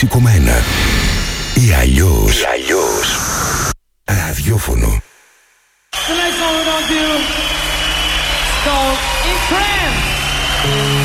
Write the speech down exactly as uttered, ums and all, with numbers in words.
έξι κόμμα ένα. Ή αλλιώς, ή αλλιώς ραδιόφωνο. The next song we're gonna do is called In Trance.